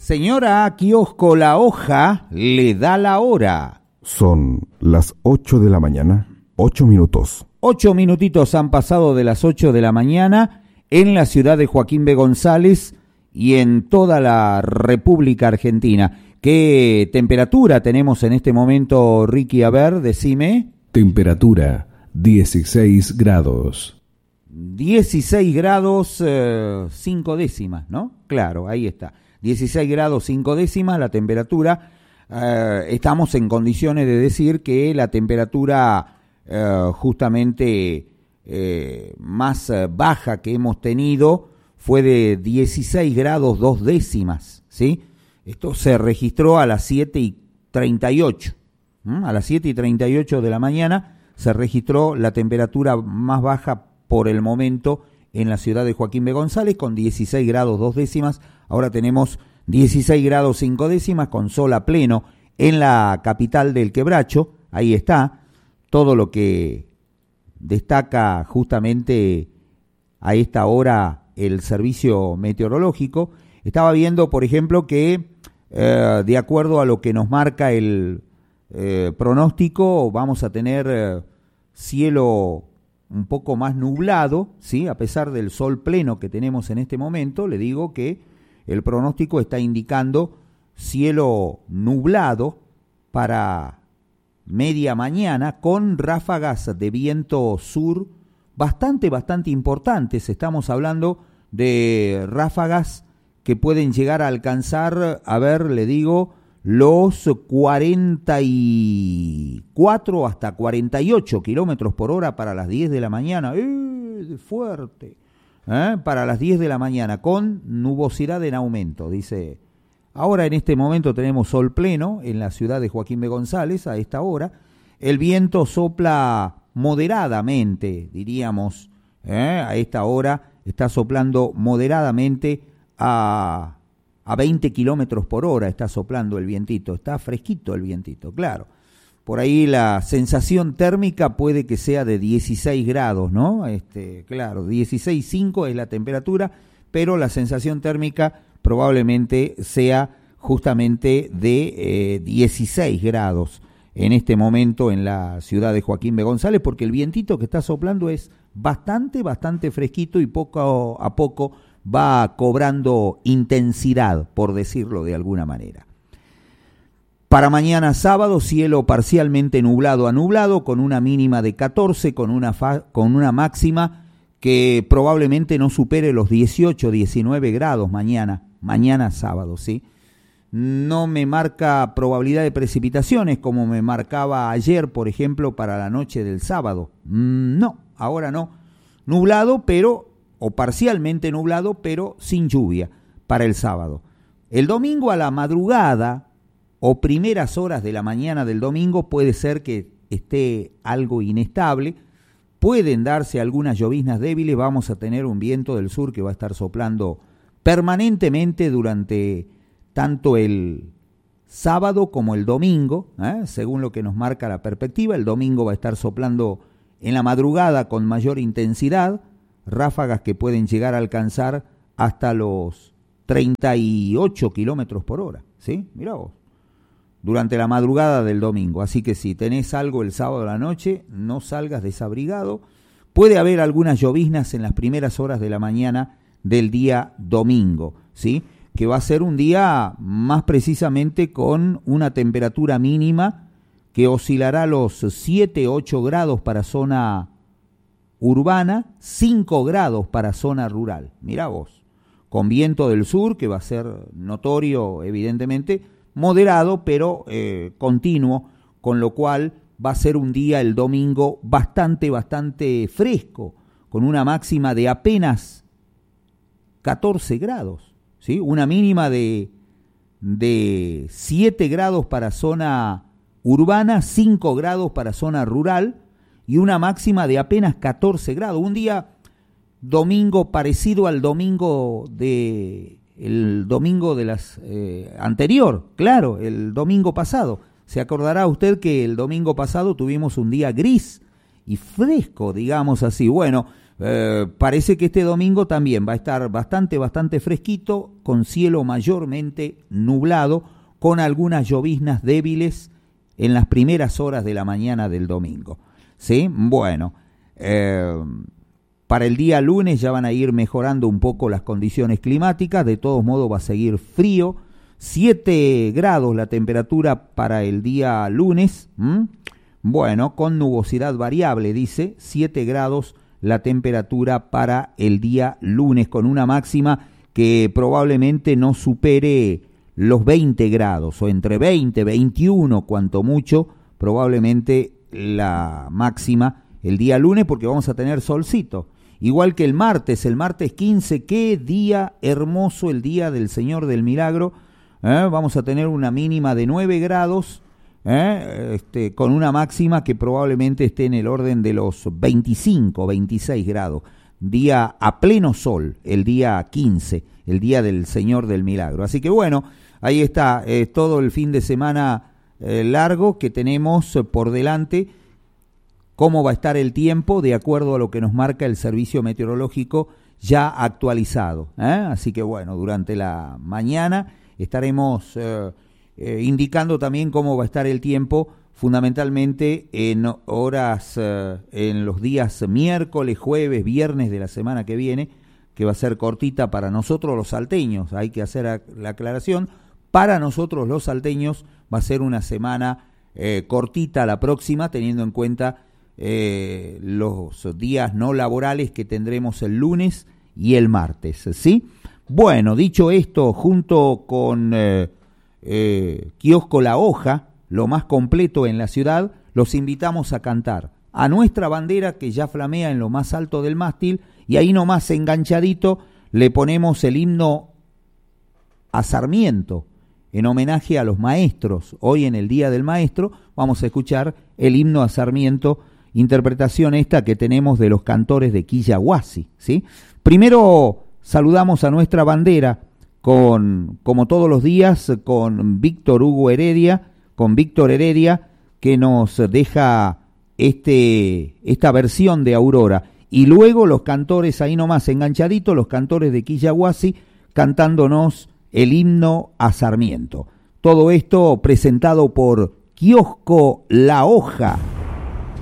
Señora kiosco, la hoja le da la hora. Son las 8 de la mañana, 8 minutos. 8 minutitos han pasado de las 8 de la mañana en la ciudad de Joaquín B. González y en toda la República Argentina. ¿Qué temperatura tenemos en este momento, Ricky? A ver, decime. Temperatura 16 grados. 16 grados 5 décimas, ¿no? Claro, ahí está. 16 grados 5 décimas la temperatura. Estamos en condiciones de decir que la temperatura justamente más baja que hemos tenido fue de 16 grados 2 décimas, ¿sí? Esto se registró a las 7:38. A las 7:38 de la mañana se registró la temperatura más baja por el momento en la ciudad de Joaquín B. González con 16 grados 2 décimas. Ahora tenemos 16 grados 5 décimas con sol a pleno en la capital del Quebracho. Ahí está todo lo que destaca justamente a esta hora el servicio meteorológico. Estaba viendo, por ejemplo, que de acuerdo a lo que nos marca el pronóstico, vamos a tener cielo un poco más nublado, ¿sí? A pesar del sol pleno que tenemos en este momento, le digo que el pronóstico está indicando cielo nublado para media mañana con ráfagas de viento sur bastante importantes. Estamos hablando de ráfagas que pueden llegar a alcanzar, a ver, le digo, los 44 hasta 48 kilómetros por hora para las 10 de la mañana. Fuerte. Para las 10 de la mañana, con nubosidad en aumento, dice. Ahora en este momento tenemos sol pleno en la ciudad de Joaquín B. González a esta hora. El viento sopla moderadamente, diríamos, a esta hora está soplando moderadamente a 20 kilómetros por hora, está soplando el vientito, está fresquito el vientito, claro. Por ahí la sensación térmica puede que sea de 16 grados, ¿no? Claro, 16,5 es la temperatura, pero la sensación térmica probablemente sea justamente de 16 grados en este momento en la ciudad de Joaquín B. González, porque el vientito que está soplando es bastante fresquito y poco a poco va cobrando intensidad, por decirlo de alguna manera. Para mañana sábado, cielo parcialmente nublado a nublado, con una mínima de 14, con una máxima que probablemente no supere los 18, 19 grados mañana sábado, ¿sí? No me marca probabilidad de precipitaciones como me marcaba ayer, por ejemplo, para la noche del sábado. No, ahora no. Nublado, o parcialmente nublado, pero sin lluvia para el sábado. El domingo a la madrugada o primeras horas de la mañana del domingo puede ser que esté algo inestable, pueden darse algunas lloviznas débiles, vamos a tener un viento del sur que va a estar soplando permanentemente durante tanto el sábado como el domingo, según lo que nos marca la perspectiva. El domingo va a estar soplando en la madrugada con mayor intensidad, ráfagas que pueden llegar a alcanzar hasta los 38 kilómetros por hora, ¿sí? Mirá vos, durante la madrugada del domingo. Así que si tenés algo el sábado a la noche, no salgas desabrigado. Puede haber algunas lloviznas en las primeras horas de la mañana del día domingo, ¿sí? Que va a ser un día más precisamente con una temperatura mínima que oscilará los 7, 8 grados para zona urbana, 5 grados para zona rural. Mirá vos, con viento del sur que va a ser notorio, evidentemente, moderado, pero continuo, con lo cual va a ser un día el domingo bastante fresco, con una máxima de apenas 14 grados, ¿sí? Una mínima de 7 grados para zona urbana, 5 grados para zona rural y una máxima de apenas 14 grados. Un día domingo parecido al domingo de las anterior, claro, el domingo pasado. Se acordará usted que el domingo pasado tuvimos un día gris y fresco, digamos así. Bueno, Parece que este domingo también va a estar bastante fresquito, con cielo mayormente nublado, con algunas lloviznas débiles en las primeras horas de la mañana del domingo. ¿Sí? Bueno, para el día lunes ya van a ir mejorando un poco las condiciones climáticas, de todos modos va a seguir frío, 7 grados la temperatura para el día lunes, bueno, con nubosidad variable, dice, 7 grados la temperatura para el día lunes, con una máxima que probablemente no supere los 20 grados, o entre 20 y 21, cuanto mucho, probablemente la máxima el día lunes, porque vamos a tener solcito. Igual que el martes 15, qué día hermoso, el día del Señor del Milagro. Vamos a tener una mínima de 9 grados, con una máxima que probablemente esté en el orden de los 25, 26 grados. Día a pleno sol, el día 15, el día del Señor del Milagro. Así que bueno, ahí está todo el fin de semana largo que tenemos por delante. Cómo va a estar el tiempo de acuerdo a lo que nos marca el servicio meteorológico ya actualizado. Así que bueno, durante la mañana estaremos indicando también cómo va a estar el tiempo, fundamentalmente en horas, en los días miércoles, jueves, viernes de la semana que viene, que va a ser cortita para nosotros los salteños. Hay que hacer la aclaración, para nosotros los salteños va a ser una semana cortita la próxima, teniendo en cuenta los días no laborales que tendremos el lunes y el martes, ¿sí? Bueno, dicho esto, junto con Kiosco La Hoja, lo más completo en la ciudad, los invitamos a cantar a nuestra bandera que ya flamea en lo más alto del mástil, y ahí nomás enganchadito le ponemos el himno a Sarmiento, en homenaje a los maestros. Hoy en el Día del Maestro vamos a escuchar el himno a Sarmiento, interpretación esta que tenemos de los cantores de Quillahuasi, ¿sí? Primero saludamos a nuestra bandera como todos los días, con Víctor Heredia, que nos deja esta versión de Aurora. Y luego los cantores ahí nomás enganchaditos, los cantores de Quillahuasi, cantándonos el himno a Sarmiento. Todo esto presentado por Kiosco La Hoja.